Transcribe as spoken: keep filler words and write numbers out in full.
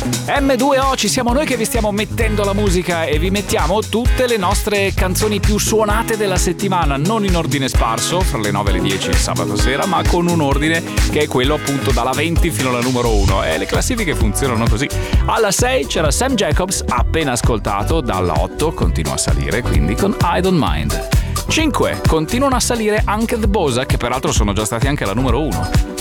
emme due o, ci siamo noi che vi stiamo mettendo la musica e vi mettiamo tutte le nostre canzoni più suonate della settimana, non in ordine sparso, fra le nove e le dieci il sabato sera, ma con un ordine che è quello appunto dalla venti fino alla numero uno. E le classifiche funzionano così. Alla sei c'era Sam Jacobs, appena ascoltato, dalla otto continua a salire, quindi con I Don't Mind. cinque continuano a salire anche The Bosa, che peraltro sono già stati anche alla numero uno.